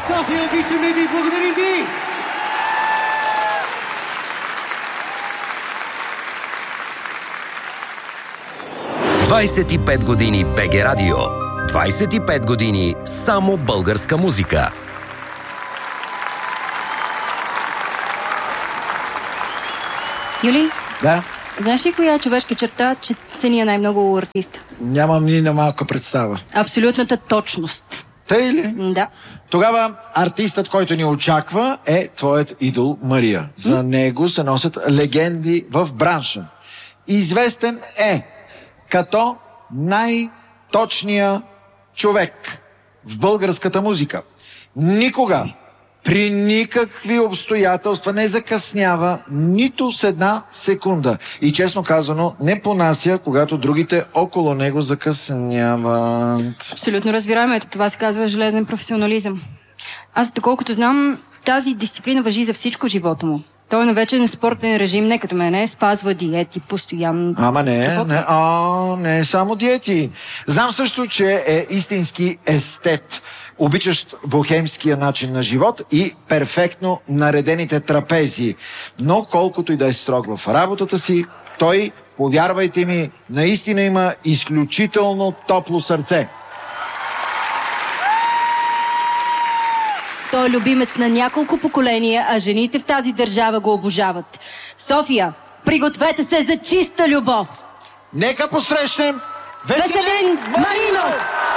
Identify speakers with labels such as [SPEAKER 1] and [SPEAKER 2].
[SPEAKER 1] София, обичаме ви, благодарим ви!
[SPEAKER 2] 25 години БГ Радио. 25 години само българска музика.
[SPEAKER 3] Юли?
[SPEAKER 4] Да.
[SPEAKER 3] Знаеш ли коя човешка черта, че ценя най-много артиста?
[SPEAKER 4] Нямам ни на малка представа.
[SPEAKER 3] Абсолютната точност.
[SPEAKER 4] Тъй ли?
[SPEAKER 3] Да.
[SPEAKER 4] Тогава артистът, който ни очаква, е твоят идол Мария. За него се носят легенди в бранша. Известен е като най-точния човек в българската музика. Никога, при никакви обстоятелства не закъснява нито с една секунда. И честно казано, не понася, когато другите около него закъсняват.
[SPEAKER 3] Абсолютно разбираемо. Ето това се казва железен професионализъм. Аз, доколкото знам, тази дисциплина важи за всичко живота му. Той е на вечен спортен режим, не като мене, спазва диети постоянно.
[SPEAKER 4] Ама не е само диети. Знам също, че е истински естет, обичащ бохемския начин на живот и перфектно наредените трапези. Но колкото и да е строг в работата си, той, повярвайте ми, наистина има изключително топло сърце.
[SPEAKER 3] Той е любимец на няколко поколения, а жените в тази държава го обожават. София, пригответе се за чиста любов!
[SPEAKER 4] Нека посрещнем
[SPEAKER 3] Веселин Маринов!